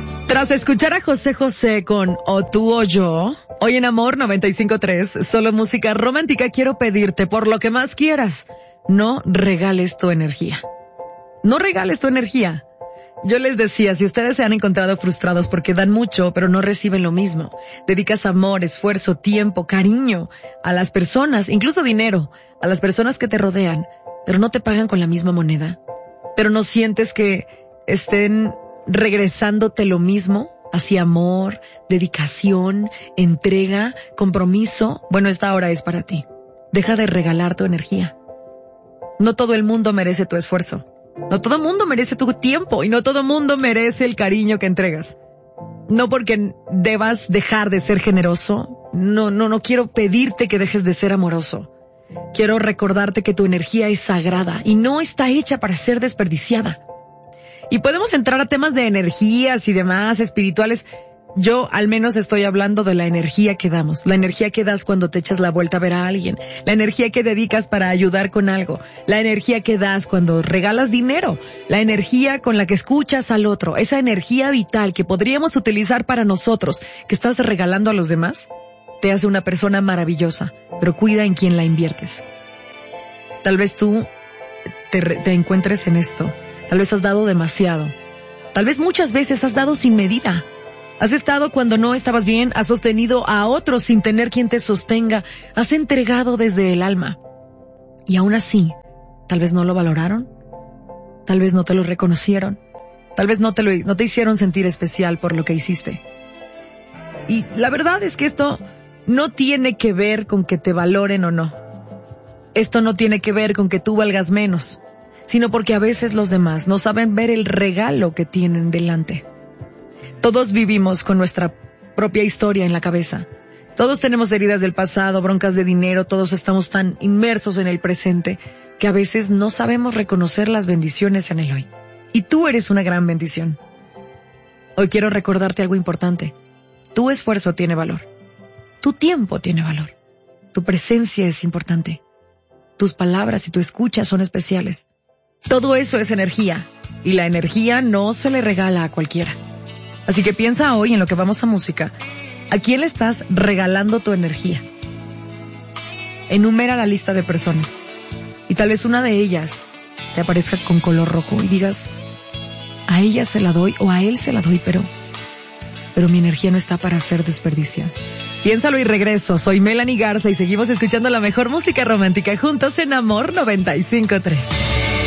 Tras escuchar a José José con O tú o yo, hoy en Amor 95.3, solo música romántica, quiero pedirte por lo que más quieras, no regales tu energía. No regales tu energía. Yo les decía, si ustedes se han encontrado frustrados porque dan mucho, pero no reciben lo mismo, dedicas amor, esfuerzo, tiempo, cariño a las personas, incluso dinero, a las personas que te rodean, pero no te pagan con la misma moneda, pero no sientes que estén regresándote lo mismo, hacia amor, dedicación, entrega, compromiso, bueno, esta hora es para ti. Deja de regalar tu energía. No todo el mundo merece tu esfuerzo. No todo el mundo merece tu tiempo y no todo el mundo merece el cariño que entregas. No porque debas dejar de ser generoso, no quiero pedirte que dejes de ser amoroso. Quiero recordarte que tu energía es sagrada y no está hecha para ser desperdiciada. Y podemos entrar a temas de energías y demás espirituales. Yo al menos estoy hablando de la energía que damos, la energía que das cuando te echas la vuelta a ver a alguien, la energía que dedicas para ayudar con algo, la energía que das cuando regalas dinero, la energía con la que escuchas al otro, esa energía vital que podríamos utilizar para nosotros, que estás regalando a los demás, te hace una persona maravillosa, pero cuida en quién la inviertes. Tal vez tú te encuentres en esto, tal vez has dado demasiado, tal vez muchas veces has dado sin medida. Has estado cuando no estabas bien, has sostenido a otros sin tener quien te sostenga, has entregado desde el alma. Y aún así, tal vez no lo valoraron, tal vez no te lo reconocieron, tal vez no te hicieron sentir especial por lo que hiciste. Y la verdad es que esto no tiene que ver con que te valoren o no. Esto no tiene que ver con que tú valgas menos, sino porque a veces los demás no saben ver el regalo que tienen delante. Todos vivimos con nuestra propia historia en la cabeza. Todos tenemos heridas del pasado, broncas de dinero, todos estamos tan inmersos en el presente que a veces no sabemos reconocer las bendiciones en el hoy. Y tú eres una gran bendición. Hoy quiero recordarte algo importante. Tu esfuerzo tiene valor. Tu tiempo tiene valor. Tu presencia es importante. Tus palabras y tu escucha son especiales. Todo eso es energía. Y la energía no se le regala a cualquiera. Así que piensa hoy en lo que vamos a música. ¿A quién le estás regalando tu energía? Enumera la lista de personas. Y tal vez una de ellas te aparezca con color rojo y digas, a ella se la doy o a él se la doy, pero mi energía no está para ser desperdiciada. Piénsalo y regreso. Soy Melanie Garza y seguimos escuchando la mejor música romántica juntos en Amor 95.3.